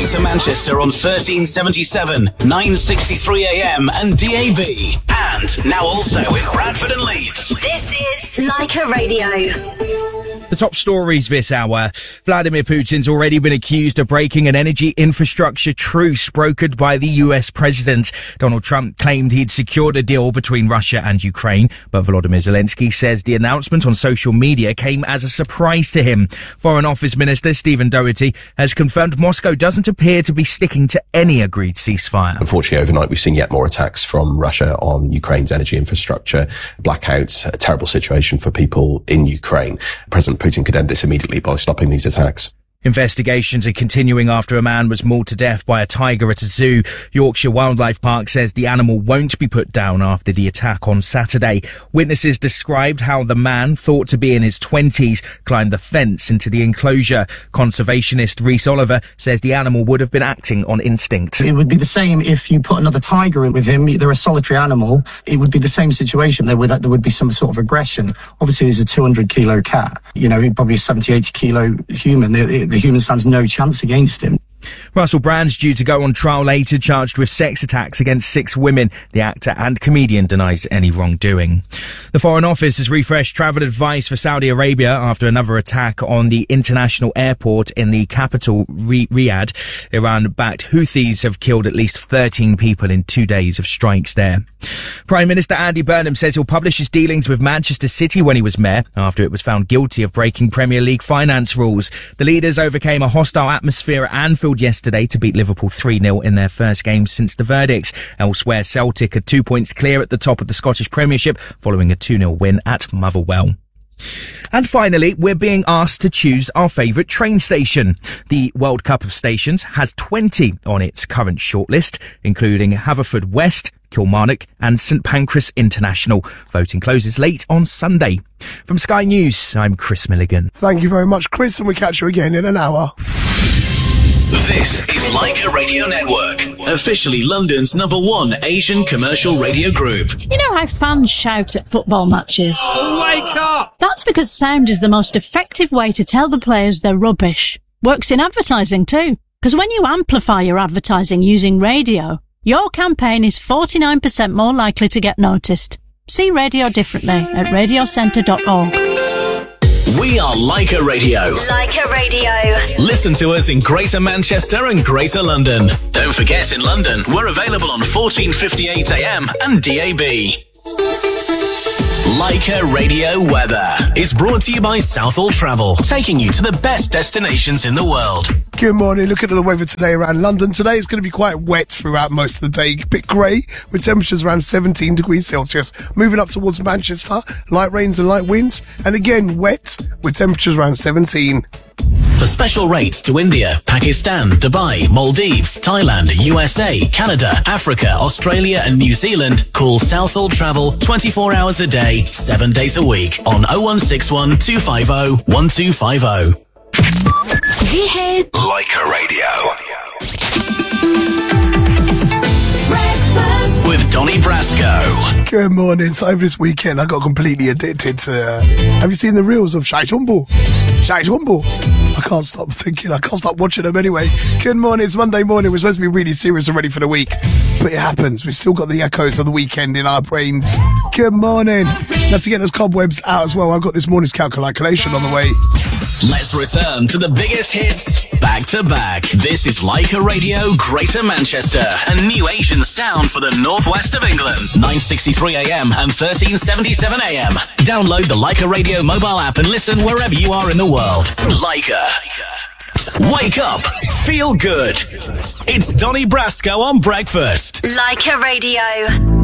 Greater Manchester on 1377, 963 AM and DAB. And now also in Bradford and Leeds. This is Leica Radio. The top stories this hour. Vladimir Putin's already been accused of breaking an energy infrastructure truce brokered by the US president. Donald Trump claimed he'd secured a deal between Russia and Ukraine, but Volodymyr Zelensky says the announcement on social media came as a surprise to him. Foreign Office Minister Stephen Doherty has confirmed Moscow doesn't appear to be sticking to any agreed ceasefire. Unfortunately, overnight we've seen yet more attacks from Russia on Ukraine's energy infrastructure, blackouts, a terrible situation for people in Ukraine. President Putin could end this immediately by stopping these attacks. Investigations are continuing after a man was mauled to death by a tiger at a zoo. Yorkshire Wildlife Park says the animal won't be put down after the attack on Saturday. Witnesses described how the man, thought to be in his 20s, climbed the fence into the enclosure. Conservationist Rhys Oliver says the animal would have been acting on instinct. It would be the same if you put another tiger in with him. They're a solitary animal. It would be the same situation. There would be some sort of aggression. Obviously, there's a 200-kilo cat. You know, probably a 70, 80-kilo human. The human stands no chance against him. Russell Brand's due to go on trial later, charged with sex attacks against 6 women. The actor and comedian denies any wrongdoing. The Foreign Office has refreshed travel advice for Saudi Arabia after another attack on the international airport in the capital, Riyadh. Iran-backed Houthis have killed at least 13 people in 2 days of strikes there. Prime Minister Andy Burnham says he'll publish his dealings with Manchester City when he was mayor, after it was found guilty of breaking Premier League finance rules. The leaders overcame a hostile atmosphere at Anfield yesterday to beat Liverpool 3-0 in their first game since the verdict. Elsewhere, Celtic are 2 points clear at the top of the Scottish Premiership following a 2-0 win at Motherwell. And finally, we're being asked to choose our favourite train station. The World Cup of Stations has 20 on its current shortlist, including Haverfordwest, Kilmarnock and St Pancras International. Voting closes late on Sunday. From Sky News, I'm Chris Milligan. Thank you very much, Chris, and we catch you again in an hour. This is Leica Radio Network, officially London's #1 Asian commercial radio group. You know how fans shout at football matches? Oh, wake up! That's because sound is the most effective way to tell the players they're rubbish. Works in advertising too, because when you amplify your advertising using radio, your campaign is 49% more likely to get noticed. See radio differently at radiocentre.org. We are Leica Radio. Leica Radio. Listen to us in Greater Manchester and Greater London. Don't forget, in London, we're available on 1458 AM and DAB. Leica Radio Weather is brought to you by Southall Travel, taking you to the best destinations in the world. Good morning. Looking at the weather today around London. Today it's going to be quite wet throughout most of the day. A bit grey, with temperatures around 17 degrees Celsius. Moving up towards Manchester, light rains and light winds. And again, wet, with temperatures around 17. For special rates to India, Pakistan, Dubai, Maldives, Thailand, USA, Canada, Africa, Australia and New Zealand, call Southall Travel 24 hours a day, 7 days a week on 0161 250 1250. Leica Radio. With Donny Brasco. Good morning. So over this weekend, I got completely addicted to... have you seen the reels of Shai Tumbo? Shai Tumbo. I can't stop thinking. I can't stop watching them anyway. Good morning. It's Monday morning. We're supposed to be really serious and ready for the week. But it happens. We've still got the echoes of the weekend in our brains. Good morning. Now to get those cobwebs out as well, I've got this morning's calculation on the way. Let's return to the biggest hits back to back. This is Leica Radio Greater Manchester, a new Asian sound for the northwest of England. 963 AM and 1377 AM. Download the Leica Radio mobile app and listen wherever you are in the world. Leica. Wake up. Feel good. It's Donny Brasco on breakfast. Leica Radio.